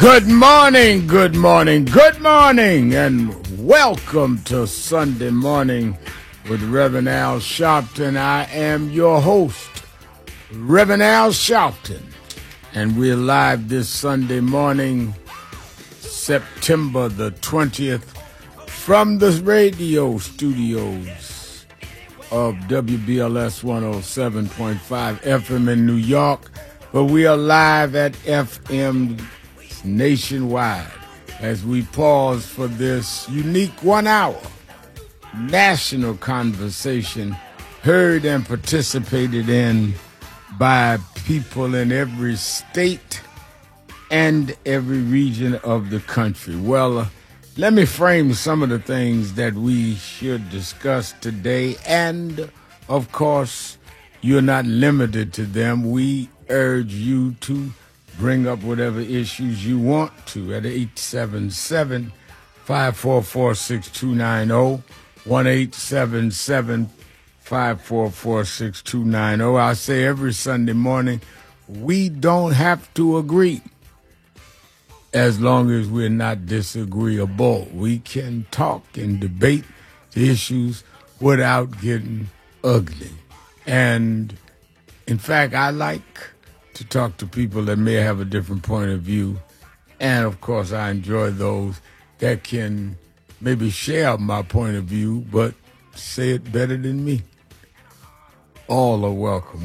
Good morning, good morning, good morning, and welcome to Sunday Morning with Reverend Al Sharpton. I am your host, Reverend Al Sharpton, and we're live this Sunday morning, September the 20th, from the radio studios of WBLS 107.5 FM in New York, but we are live at FM nationwide as we pause for this unique 1 hour national conversation heard and participated in by people in every state and every region of the country. Well, let me frame some of the things that we should discuss today, and of course you're not limited to them. We urge you to bring up whatever issues you want to at 877-544-6290, 1-877-544-6290. I say every Sunday morning, we don't have to agree as long as we're not disagreeable. We can talk and debate the issues without getting ugly. And in fact, I like to talk to people that may have a different point of view. And, of course, I enjoy those that can maybe share my point of view, but say it better than me. All are welcome.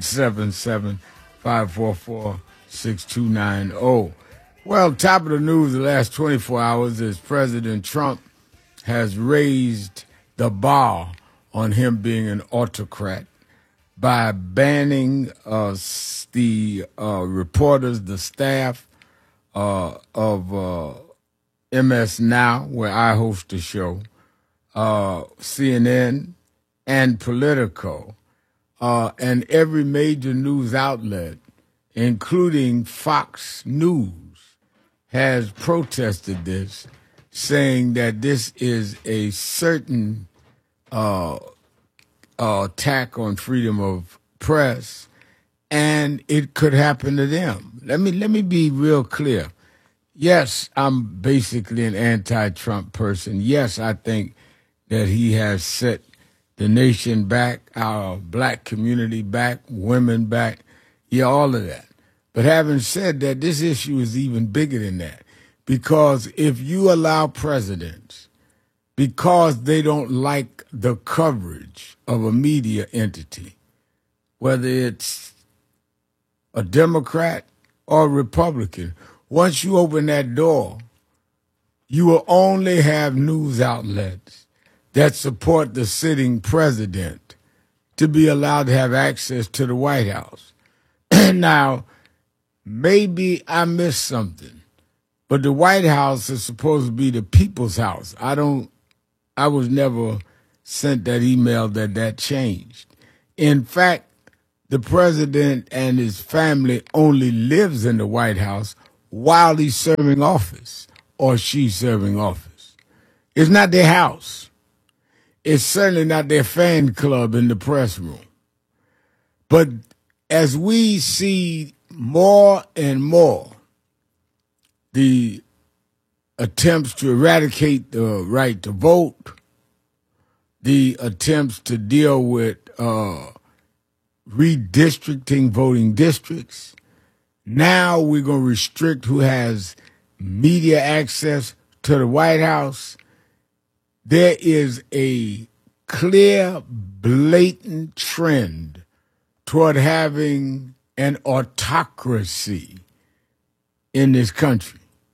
1-877-544-6290. Well, top of the news the last 24 hours is President Trump has raised the bar on him being an autocrat by banning the reporters, the staff of MS Now, where I host the show, CNN, and Politico, and every major news outlet, including Fox News, has protested this, saying that this is a certain attack on freedom of press, and it could happen to them. Let me be real clear. Yes, I'm basically an anti-Trump person. Yes, I think that he has set the nation back, our black community back, women back, yeah, all of that. But having said that, this issue is even bigger than that, because if you allow presidents, because they don't like the coverage of a media entity, whether it's a Democrat or a Republican, once you open that door, you will only have news outlets that support the sitting president to be allowed to have access to the White House. Now, maybe I missed something, but the White House is supposed to be the people's house. I was never sent that email that changed. In fact, the president and his family only lives in the White House while he's serving office or she's serving office. It's not their house. It's certainly not their fan club in the press room. But as we see more and more the attempts to eradicate the right to vote, the attempts to deal with redistricting voting districts. Now we're going to restrict who has media access to the White House. There is a clear, blatant trend toward having an autocracy in this country.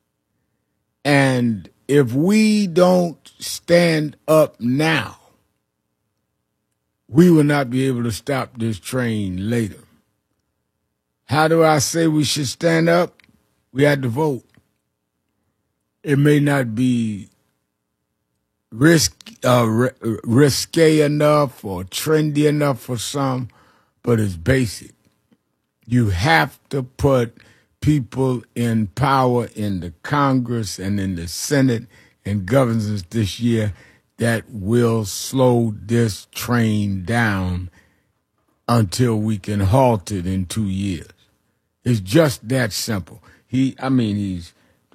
And if we don't stand up now, we will not be able to stop this train later. How do I say we should stand up? We had to vote. It may not be risky enough or trendy enough for some, but it's basic. You have to put people in power in the Congress and in the Senate and governors this year that will slow this train down until we can halt it in 2 years. It's just that simple. He's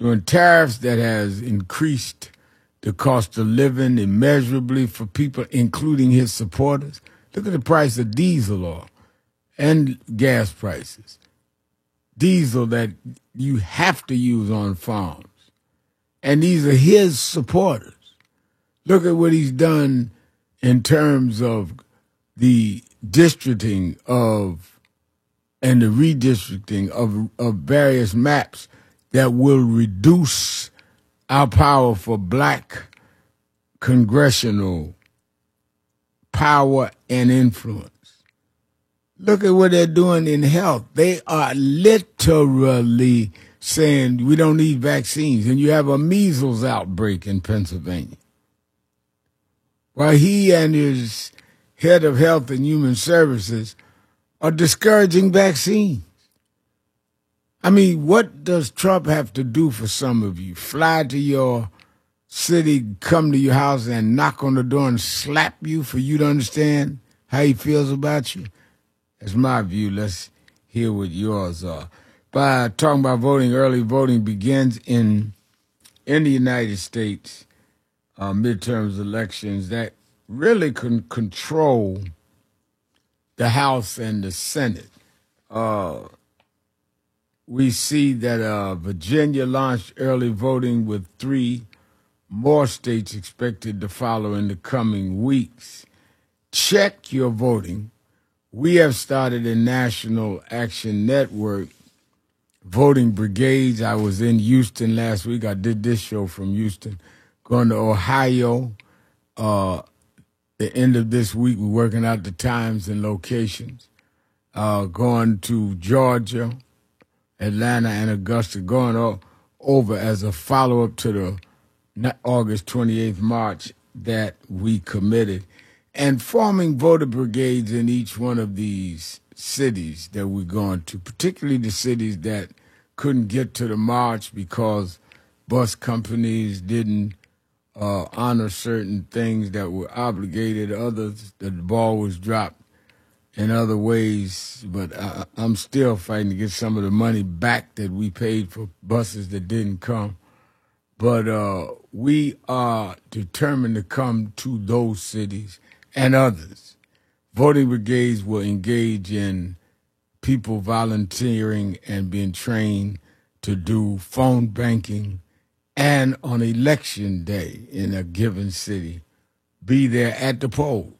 doing tariffs that has increased the cost of living immeasurably for people, including his supporters. Look at the price of diesel oil and gas prices. Diesel that you have to use on farms. And these are his supporters. Look at what he's done in terms of the districting of and the redistricting of various maps that will reduce our power for black congressional power and influence. Look at what they're doing in health. They are literally saying we don't need vaccines, and you have a measles outbreak in Pennsylvania. While he and his head of health and human services are discouraging vaccines. I mean, what does Trump have to do for some of you? Fly to your city, come to your house, and knock on the door and slap you for you to understand how he feels about you? That's my view. Let's hear what yours are. By talking about voting, early voting begins in the United States, midterms elections that really can control the House and the Senate. We see that Virginia launched early voting with 3 more states expected to follow in the coming weeks. Check your voting. We have started a National Action Network voting brigades. I was in Houston last week. I did this show from Houston. Going to Ohio. The end of this week, we're working out the times and locations. Going to Georgia, Atlanta, and Augusta, going over as a follow-up to the August 28th march that we committed, and forming voter brigades in each one of these cities that we're going to, particularly the cities that couldn't get to the march because bus companies didn't honor certain things that were obligated, others the ball was dropped in other ways, but I'm still fighting to get some of the money back that we paid for buses that didn't come. But we are determined to come to those cities and others. Voting brigades will engage in people volunteering and being trained to do phone banking, and on election day in a given city, be there at the polls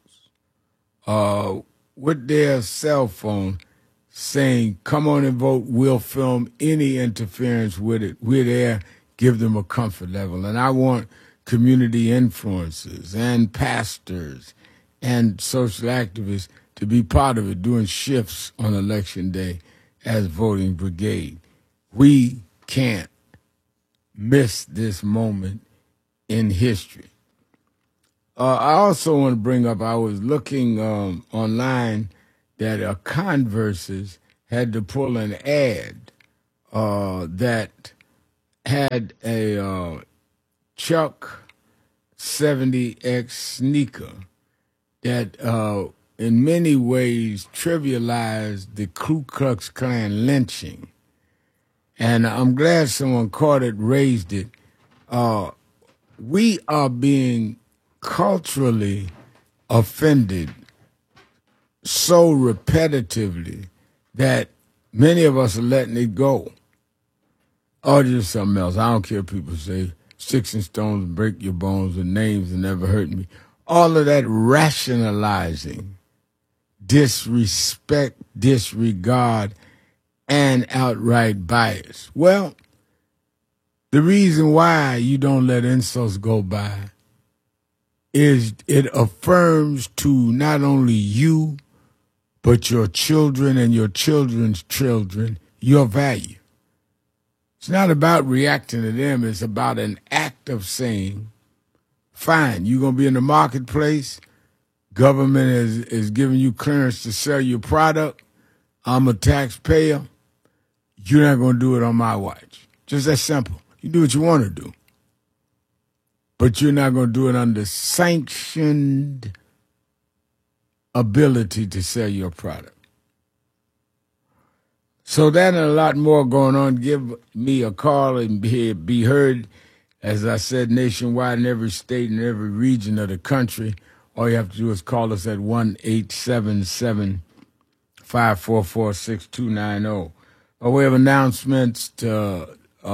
with their cell phone saying, come on and vote, we'll film any interference with it. We're there, give them a comfort level. And I want community influencers and pastors and social activists to be part of it, doing shifts on election day as voting brigade. We can't miss this moment in history. I also want to bring up, I was looking online that Converse's had to pull an ad that had a Chuck 70X sneaker that in many ways trivialized the Ku Klux Klan lynching. And I'm glad someone caught it, raised it. We are being culturally offended so repetitively that many of us are letting it go. Or just something else. I don't care if people say sticks and stones break your bones and names and never hurt me. All of that rationalizing, disrespect, disregard, and outright bias. Well, the reason why you don't let insults go by is it affirms to not only you, but your children and your children's children, your value. It's not about reacting to them. It's about an act of saying, fine, you're going to be in the marketplace. Government is giving you clearance to sell your product. I'm a taxpayer. You're not going to do it on my watch. Just that simple. You do what you want to do. But you're not going to do it under sanctioned ability to sell your product. So that and a lot more going on. Give me a call and be heard, as I said, nationwide in every state and every region of the country. All you have to do is call us at 1-877-544-6290. We have announcements to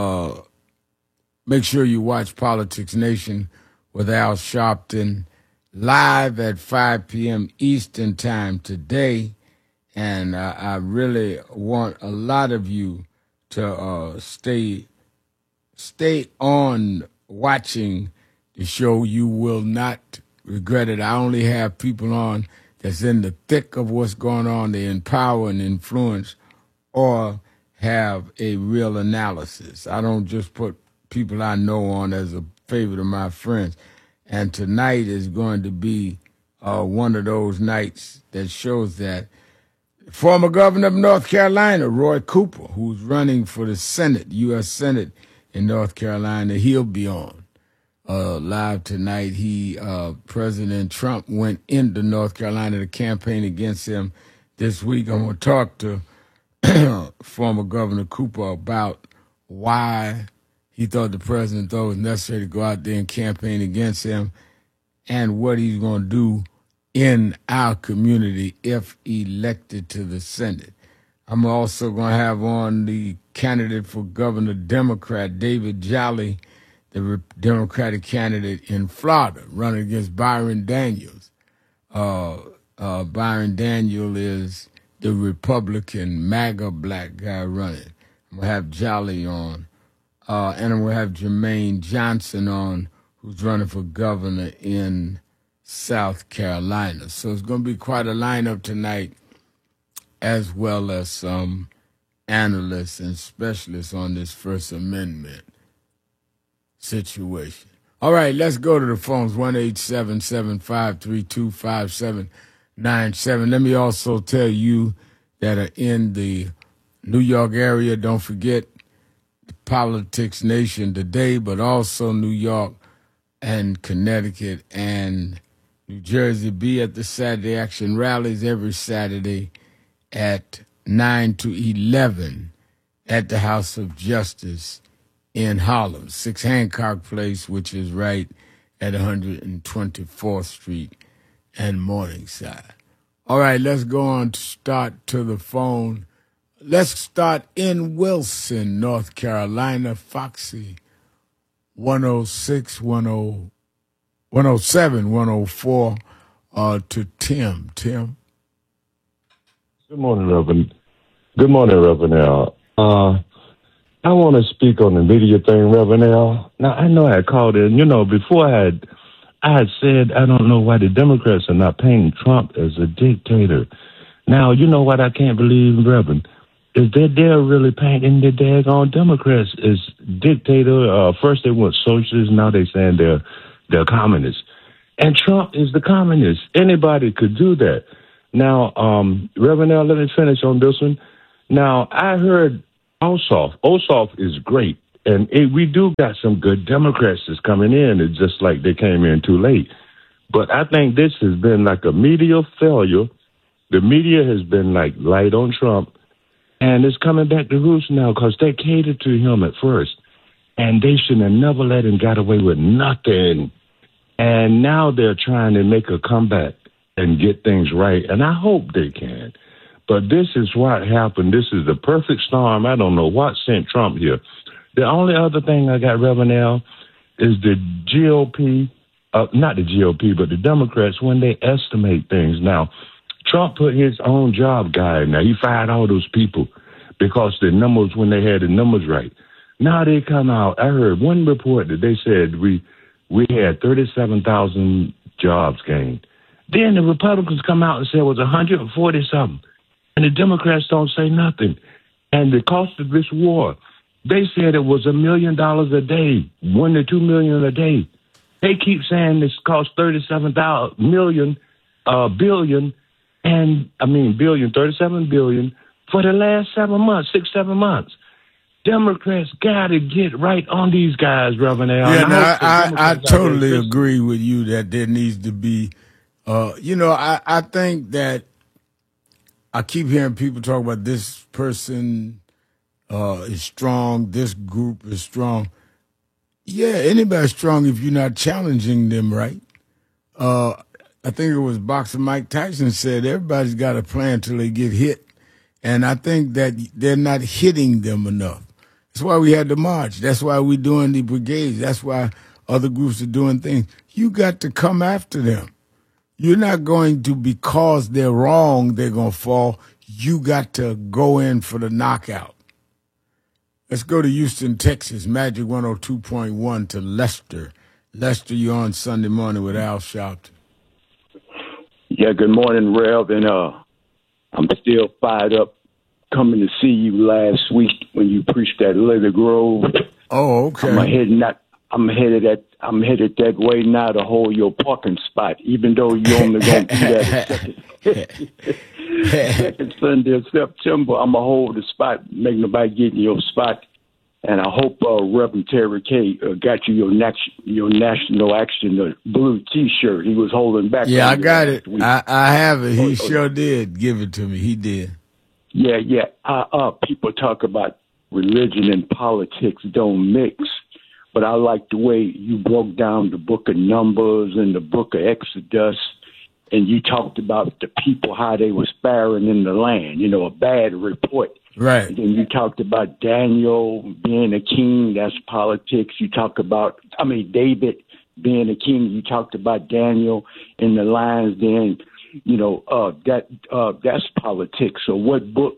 make sure you watch Politics Nation with Al Sharpton live at 5 p.m. Eastern Time today. And I really want a lot of you to stay on watching the show. You will not regret it. I only have people on that's in the thick of what's going on. They empower and influence or have a real analysis. I don't just put people I know on as a favorite of my friends. And tonight is going to be one of those nights that shows that. Former governor of North Carolina, Roy Cooper, who's running for the Senate, U.S. Senate in North Carolina, he'll be on live tonight. President Trump went into North Carolina to campaign against him this week. I'm going to talk to former Governor Cooper about why he thought the president thought it was necessary to go out there and campaign against him and what he's going to do in our community if elected to the Senate. I'm also going to have on the candidate for governor, Democrat David Jolly, the Democratic candidate in Florida, running against Byron Daniels. Byron Daniel is the Republican MAGA black guy running. I'm going to have Jolly on. And I'm going to have Jermaine Johnson on, who's running for governor in South Carolina. So it's going to be quite a lineup tonight, as well as some analysts and specialists on this First Amendment situation. All right, let's go to the phones, 1-877-532-5797. Let me also tell you that are in the New York area, don't forget the Politics Nation today, but also New York and Connecticut and New Jersey. Be at the Saturday Action rallies every Saturday at 9 to 11 at the House of Justice in Harlem, 6 Hancock Place, which is right at 124th Street and Morningside. All right, let's go on to start to the phone. Let's start in Wilson, North Carolina. Foxy, 106, 107, 104 to Tim. Tim. Good morning, Reverend. Good morning, Reverend Al. I want to speak on the media thing, Reverend Al. Now, I know I had called in, before I had said I don't know why the Democrats are not painting Trump as a dictator. Now, you know what I can't believe, Reverend, is that they're really painting the daggone Democrats as dictator. First they went socialist, now they're saying they're communists. And Trump is the communist. Anybody could do that. Now, Reverend Al, let me finish on this one. Now, I heard Ossoff. Ossoff is great. And we do got some good Democrats that's coming in. It's just like they came in too late. But I think this has been like a media failure. The media has been like light on Trump. And it's coming back to roost now because they catered to him at first. And they should have never let him get away with nothing. And now they're trying to make a comeback and get things right. And I hope they can. But this is what happened. This is the perfect storm. I don't know what sent Trump here. The only other thing I got, Reverend Al, is the GOP, not the GOP, but the Democrats, when they estimate things. Now, Trump put his own job guy in there. He fired all those people because the numbers, when they had the numbers right. Now they come out. I heard one report that they said we had 37,000 jobs gained. Then the Republicans come out and say it was 140-something. And the Democrats don't say nothing. And the cost of this war, they said it was $1 million a day, $1 to $2 million a day. They keep saying this cost 37 billion, 37 billion for the last 7 months, 6-7 months. Democrats got to get right on these guys, Reverend Al. Yeah, I totally agree with you that there needs to be, I think that I keep hearing people talk about this person is strong, this group is strong. Yeah, anybody's strong if you're not challenging them, right? Uh, I think it was boxer Mike Tyson said everybody's got a plan till they get hit. And I think that they're not hitting them enough. That's why we had the march. That's why we're doing the brigades. That's why other groups are doing things. You got to come after them. You're not going to, because they're wrong, they're going to fall. You got to go in for the knockout. Let's go to Houston, Texas. Magic 102.1 to Lester. Lester, you're on Sunday morning with Al Sharpton. Yeah, good morning, Rev. And I'm still fired up coming to see you last week when you preached at Lily Grove. Oh, okay. I'm headed that way now to hold your parking spot, even though you only going to do that second Sunday of September. I'm going to hold the spot, make nobody get in your spot. And I hope Reverend Terry K got you your National Action blue T-shirt. He was holding back. Yeah, I got it. I have it. He sure did give it to me. He did. Yeah. People talk about religion and politics don't mix, but I like the way you broke down the book of Numbers and the book of Exodus, and you talked about the people, how they were sparing in the land, a bad report. Right. And then you talked about Daniel being a king, that's politics. You talk about, David being a king. You talked about Daniel in the lions, then, that's politics. So what book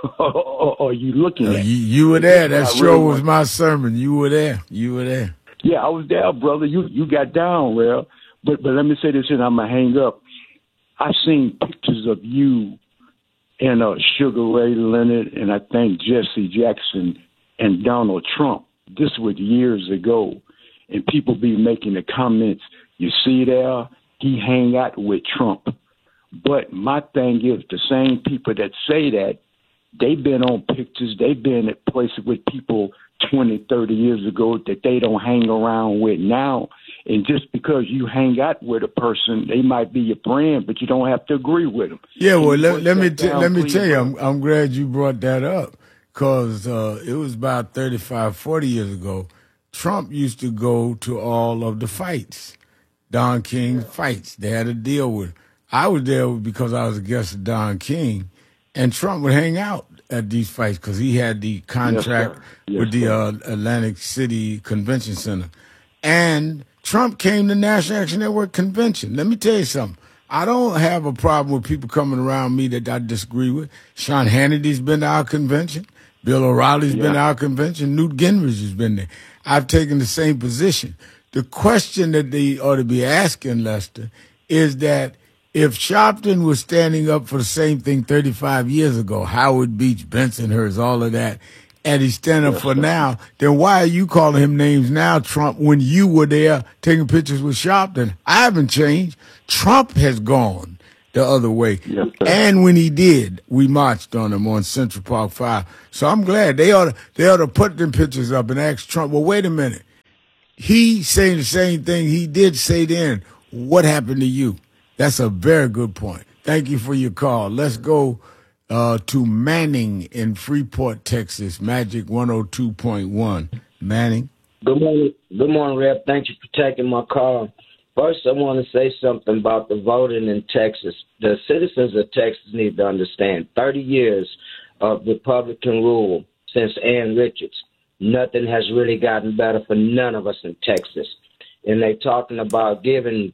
are you looking at? You were there. That show was my sermon. You were there. Yeah, I was there, brother. You got down, well. But let me say this, and I'm going to hang up. I've seen pictures of you and Sugar Ray Leonard, and I think Jesse Jackson and Donald Trump. This was years ago, and people be making the comments, you see there, he hang out with Trump. But my thing is, the same people that say that, they've been on pictures, they've been at places with people 20, 30 years ago that they don't hang around with now. And just because you hang out with a person, they might be your friend, but you don't have to agree with them. Yeah, well, let me tell you, I'm glad you brought that up, because it was about 35, 40 years ago. Trump used to go to all of the fights, Don King fights. They had a deal with him. I was there because I was a guest of Don King, and Trump would hang out at these fights because he had the contract with the Atlantic City Convention Center. And Trump came to National Action Network convention. Let me tell you something. I don't have a problem with people coming around me that I disagree with. Sean Hannity's been to our convention. Bill O'Reilly's been to our convention. Newt Gingrich has been there. I've taken the same position. The question that they ought to be asking, Lester, is that if Sharpton was standing up for the same thing 35 years ago, Howard Beach, Bensonhurst, all of that, and he's standing up for now, then why are you calling him names now, Trump, when you were there taking pictures with Sharpton? I haven't changed. Trump has gone the other way. Yes, and when he did, we marched on him on Central Park 5. So I'm glad they ought to put them pictures up and ask Trump, well, wait a minute. He saying the same thing he did say then. What happened to you? That's a very good point. Thank you for your call. Let's go to Manning in Freeport, Texas. Magic 102.1. Manning. Good morning, Rep. Thank you for taking my call. First, I want to say something about the voting in Texas. The citizens of Texas need to understand 30 years of Republican rule since Ann Richards. Nothing has really gotten better for none of us in Texas. And they're talking about giving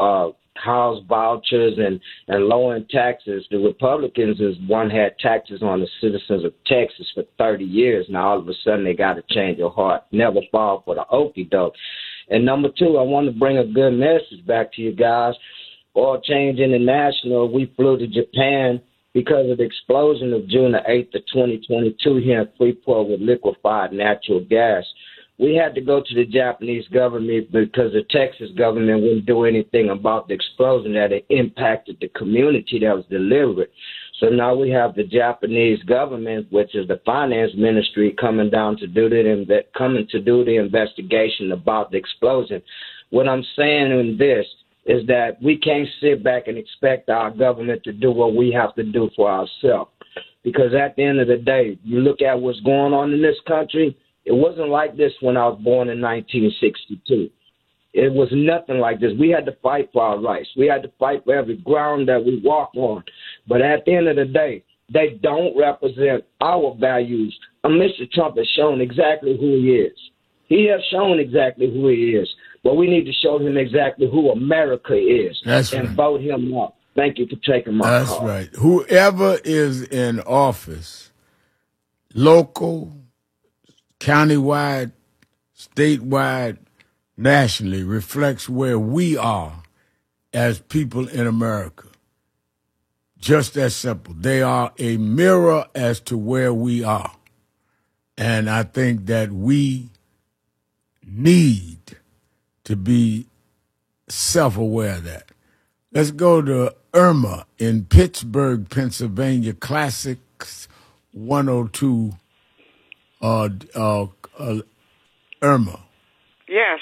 house vouchers and lowering taxes. The Republicans had taxes on the citizens of Texas for 30 years. Now, all of a sudden, they got to change their heart. Never fall for the okie doke. And number two, I want to bring a good message back to you guys. Oil Change International, we flew to Japan because of the explosion of June the 8th of 2022 here in Freeport with liquefied natural gas. We had to go to the Japanese government because the Texas government wouldn't do anything about the explosion that it impacted the community that was delivered. So now we have the Japanese government, which is the finance ministry, coming to do the investigation about the explosion. What I'm saying in this, is that we can't sit back and expect our government to do what we have to do for ourselves. Because at the end of the day, you look at what's going on in this country, it wasn't like this when I was born in 1962. It was nothing like this. We had to fight for our rights. We had to fight for every ground that we walk on. But at the end of the day, they don't represent our values. Mr. Trump has shown exactly who he is. He has shown exactly who he is. But we need to show him exactly who America is. That's and right. Vote him up. Thank you for taking my That's call. right. Whoever is in office, local, countywide, statewide, nationally, reflects where we are as people in America. Just as simple. They are a mirror as to where we are. And I think that we need to be self-aware of that. Let's go to Irma in Pittsburgh, Pennsylvania. Classics 102. Irma. Yes.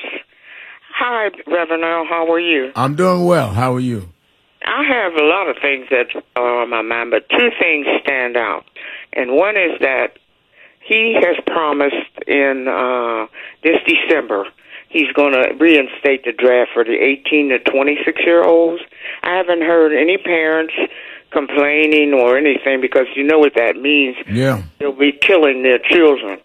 Hi, Reverend Al. How are you? I'm doing well. How are you? I have a lot of things that are on my mind, but two things stand out. And one is that he has promised in this December he's going to reinstate the draft for the 18 to 26-year-olds. I haven't heard any parents complaining or anything because you know what that means. Yeah. They'll be killing their children.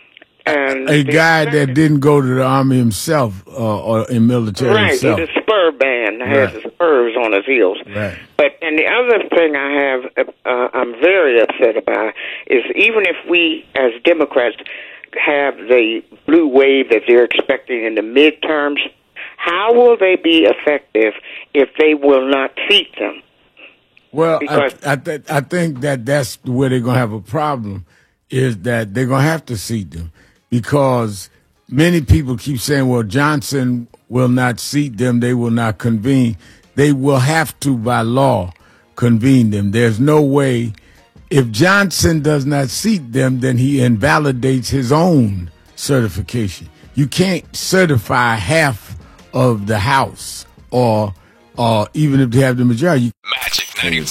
And a guy that didn't go to the Army himself or in military himself. Right, he's a spur band. Has the spurs on his heels. Right. And the other thing I have, I'm very upset about, is even if we as Democrats have the blue wave that they're expecting in the midterms, how will they be effective if they will not seat them? Well, I think that's where they're going to have a problem, is that they're going to have to seat them, because many people keep saying, well, Johnson will not seat them, they will not convene. They will have to, by law, convene them. There's no way. If Johnson does not seat them, then he invalidates his own certification. You can't certify half of the House, or even if they have the majority. Magic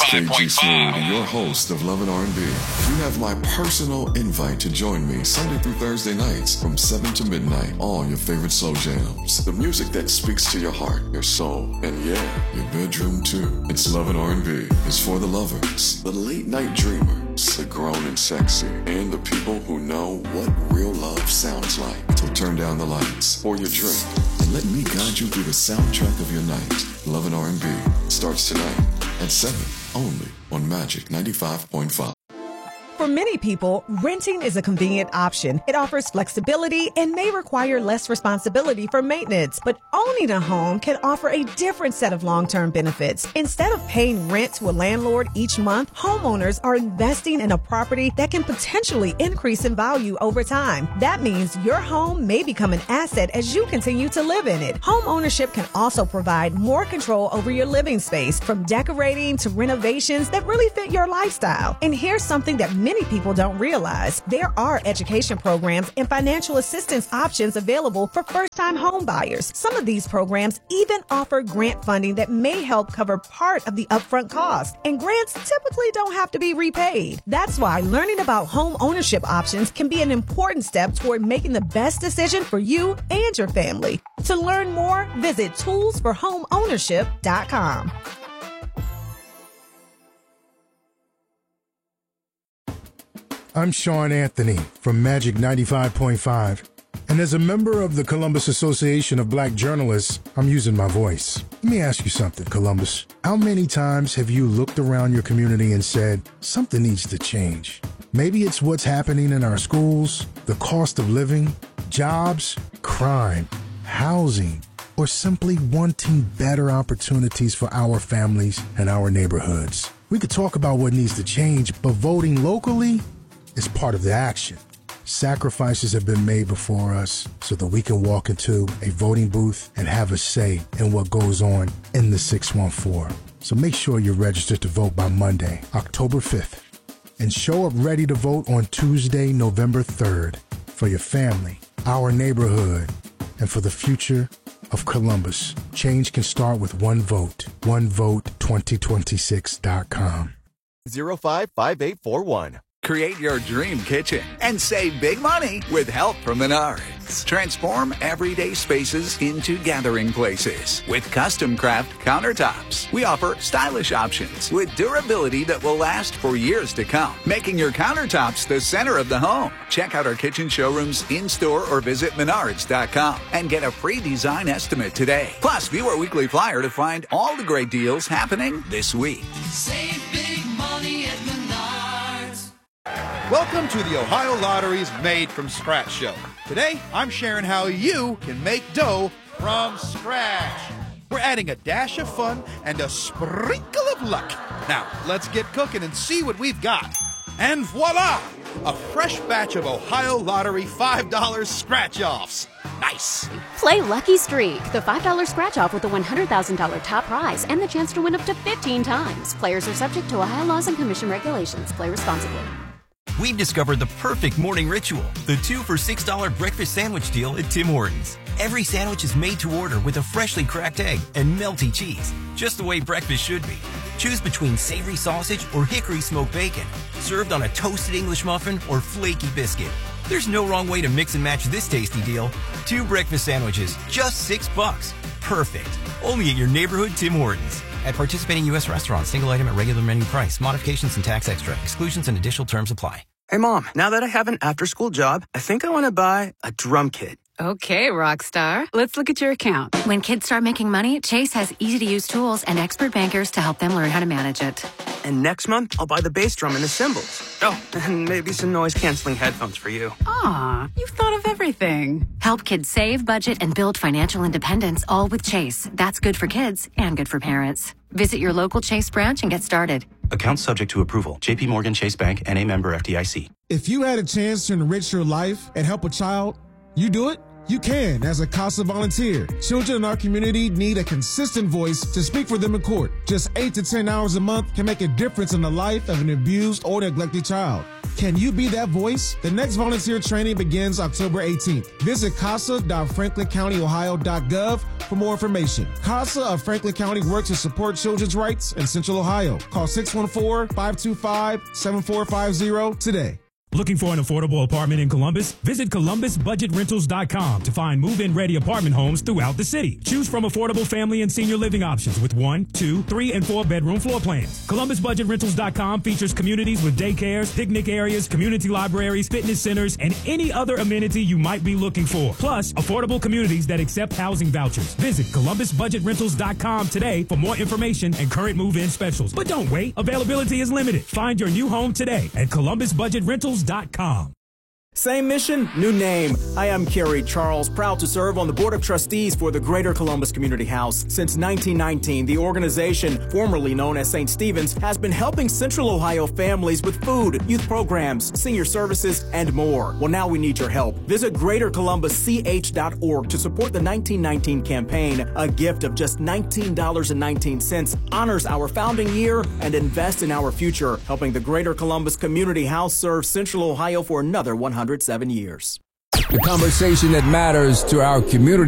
95.5. Your host of Love and R&B. You have my personal invite to join me Sunday through Thursday nights from 7 to midnight. All your favorite slow jams. The music that speaks to your heart, your soul, and yeah, your bedroom too. It's Love and R&B. It's for the lovers, the late night dreamers, the grown and sexy, and the people who know what real love sounds like. So turn down the lights, pour your drink, and let me guide you through the soundtrack of your night. Love and R&B starts tonight at 7, only on Magic 95.5. For many people, renting is a convenient option. It offers flexibility and may require less responsibility for maintenance. But owning a home can offer a different set of long-term benefits. Instead of paying rent to a landlord each month, homeowners are investing in a property that can potentially increase in value over time. That means your home may become an asset as you continue to live in it. Home ownership can also provide more control over your living space, from decorating to renovations that really fit your lifestyle. And here's something that many people don't realize. There are education programs and financial assistance options available for first-time home buyers. Some of these programs even offer grant funding that may help cover part of the upfront cost. And grants typically don't have to be repaid. That's why learning about home ownership options can be an important step toward making the best decision for you and your family. To learn more, visit toolsforhomeownership.com. I'm Sean Anthony from Magic 95.5. And as a member of the Columbus Association of Black Journalists, I'm using my voice. Let me ask you something, Columbus. How many times have you looked around your community and said, something needs to change? Maybe it's what's happening in our schools, the cost of living, jobs, crime, housing, or simply wanting better opportunities for our families and our neighborhoods. We could talk about what needs to change, but voting locally is part of the action. Sacrifices have been made before us so that we can walk into a voting booth and have a say in what goes on in the 614. So make sure you're registered to vote by Monday, October 5th, and show up ready to vote on Tuesday, November 3rd, for your family, our neighborhood, and for the future of Columbus. Change can start with one vote. OneVote2026.com. 055841. Create your dream kitchen and save big money with help from Menards. Transform everyday spaces into gathering places with custom craft countertops. We offer stylish options with durability that will last for years to come, making your countertops the center of the home. Check out our kitchen showrooms in-store or visit Menards.com and get a free design estimate today. Plus, view our weekly flyer to find all the great deals happening this week. Save big money at Menards. Welcome to the Ohio Lottery's Made from Scratch show. Today, I'm sharing how you can make dough from scratch. We're adding a dash of fun and a sprinkle of luck. Now, let's get cooking and see what we've got. And voila! A fresh batch of Ohio Lottery $5 scratch-offs. Nice. Play Lucky Streak, the $5 scratch-off with a $100,000 top prize and the chance to win up to 15 times. Players are subject to Ohio laws and commission regulations. Play responsibly. We've discovered the perfect morning ritual, the 2 for $6 breakfast sandwich deal at Tim Hortons. Every sandwich is made to order with a freshly cracked egg and melty cheese, just the way breakfast should be. Choose between savory sausage or hickory smoked bacon, served on a toasted English muffin or flaky biscuit. There's no wrong way to mix and match this tasty deal. 2 breakfast sandwiches, just $6. Perfect. Only at your neighborhood Tim Hortons. At participating U.S. restaurants, single item at regular menu price. Modifications and tax extra. Exclusions and additional terms apply. Hey, Mom, now that I have an after-school job, I think I want to buy a drum kit. Okay, Rockstar. Let's look at your account. When kids start making money, Chase has easy-to-use tools and expert bankers to help them learn how to manage it. And next month, I'll buy the bass drum and the cymbals. Oh, and maybe some noise-canceling headphones for you. Aw, you've thought of everything. Help kids save, budget, and build financial independence, all with Chase. That's good for kids and good for parents. Visit your local Chase branch and get started. Account subject to approval. JP Morgan Chase Bank, N.A. member FDIC. If you had a chance to enrich your life and help a child, you do it? You can as a CASA volunteer. Children in our community need a consistent voice to speak for them in court. Just 8 to 10 hours a month can make a difference in the life of an abused or neglected child. Can you be that voice? The next volunteer training begins October 18th. Visit casa.franklincountyohio.gov for more information. CASA of Franklin County works to support children's rights in Central Ohio. Call 614-525-7450 today. Looking for an affordable apartment in Columbus? Visit ColumbusBudgetRentals.com to find move-in ready apartment homes throughout the city. Choose from affordable family and senior living options with 1, 2, 3, and 4 bedroom floor plans. ColumbusBudgetRentals.com features communities with daycares, picnic areas, community libraries, fitness centers, and any other amenity you might be looking for. Plus, affordable communities that accept housing vouchers. Visit ColumbusBudgetRentals.com today for more information and current move-in specials. But don't wait. Availability is limited. Find your new home today at ColumbusBudgetRentals.com. Same mission, new name. Hi, I'm Kerry Charles, proud to serve on the Board of Trustees for the Greater Columbus Community House. Since 1919, the organization, formerly known as St. Stephen's, has been helping Central Ohio families with food, youth programs, senior services, and more. Well, now we need your help. Visit GreaterColumbusCH.org to support the 1919 campaign. A gift of just $19.19 honors our founding year and invests in our future, helping the Greater Columbus Community House serve Central Ohio for another 107 years. The conversation that matters to our community.